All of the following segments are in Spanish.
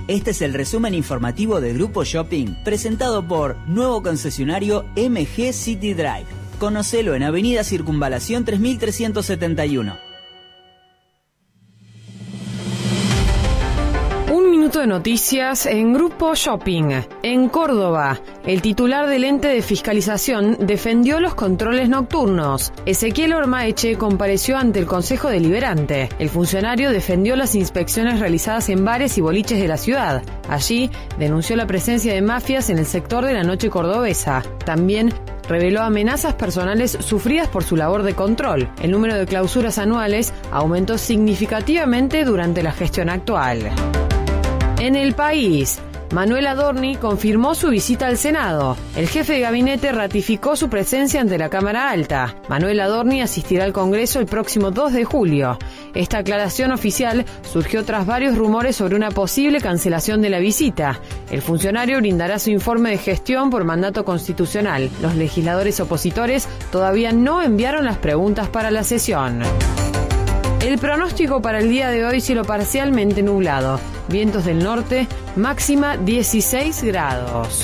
Este es el resumen informativo de Grupo Shopping, presentado por nuevo concesionario MG City Drive. Conocelo en Avenida Circunvalación 3371. Un minuto de noticias en Grupo Shopping. En Córdoba, el titular del ente de fiscalización defendió los controles nocturnos. Ezequiel Ormaeche compareció ante el Consejo Deliberante. El funcionario defendió las inspecciones realizadas en bares y boliches de la ciudad. Allí denunció la presencia de mafias en el sector de la noche cordobesa. También reveló amenazas personales sufridas por su labor de control. El número de clausuras anuales aumentó significativamente durante la gestión actual. En el país, Manuel Adorni confirmó su visita al Senado. El jefe de gabinete ratificó su presencia ante la Cámara Alta. Manuel Adorni asistirá al Congreso el próximo 2 de julio. Esta aclaración oficial surgió tras varios rumores sobre una posible cancelación de la visita. El funcionario brindará su informe de gestión por mandato constitucional. Los legisladores opositores todavía no enviaron las preguntas para la sesión. El pronóstico para el día de hoy: cielo parcialmente nublado, vientos del norte, máxima 16 grados.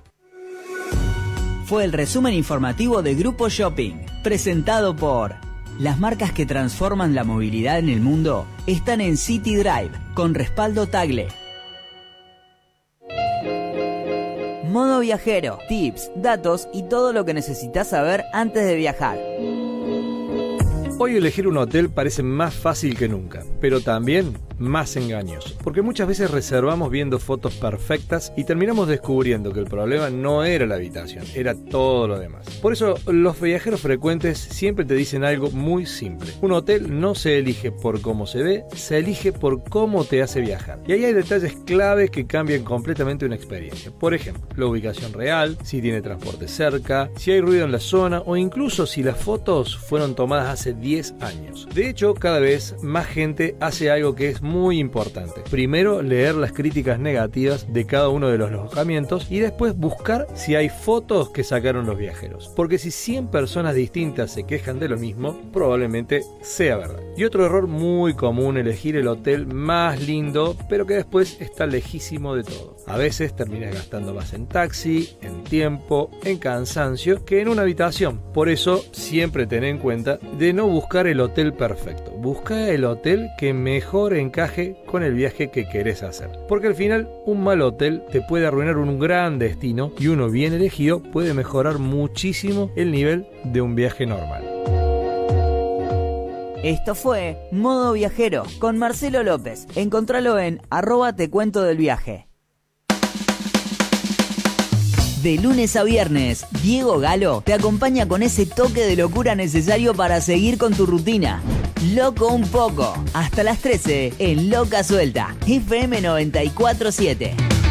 Fue el resumen informativo de Grupo Shopping, presentado por... Las marcas que transforman la movilidad en el mundo están en City Drive, con respaldo Tagle. Modo viajero, tips, datos y todo lo que necesitas saber antes de viajar. Hoy elegir un hotel parece más fácil que nunca, pero también más engañoso, porque muchas veces reservamos viendo fotos perfectas y terminamos descubriendo que el problema no era la habitación, era todo lo demás. Por eso los viajeros frecuentes siempre te dicen algo muy simple: un hotel no se elige por cómo se ve, se elige por cómo te hace viajar. Y ahí hay detalles claves que cambian completamente una experiencia. Por ejemplo, la ubicación real, si tiene transporte cerca, si hay ruido en la zona o incluso si las fotos fueron tomadas hace 10 años. De hecho, cada vez más gente hace algo que es muy importante. Primero, leer las críticas negativas de cada uno de los alojamientos y después buscar si hay fotos que sacaron los viajeros. Porque si 100 personas distintas se quejan de lo mismo, probablemente sea verdad. Y otro error muy común: elegir el hotel más lindo, pero que después está lejísimo de todo. A veces terminas gastando más en taxi, en tiempo, en cansancio que en una habitación. Por eso, siempre ten en cuenta de no buscar el hotel perfecto. Busca el hotel que mejor encaje con el viaje que querés hacer. Porque al final, un mal hotel te puede arruinar un gran destino y uno bien elegido puede mejorar muchísimo el nivel de un viaje normal. Esto fue Modo Viajero con Marcelo López. Encontralo en @tecuentodelviaje. De lunes a viernes, Diego Galo te acompaña con ese toque de locura necesario para seguir con tu rutina. Loco un poco, hasta las 13 en Loca Suelta, FM 94.7.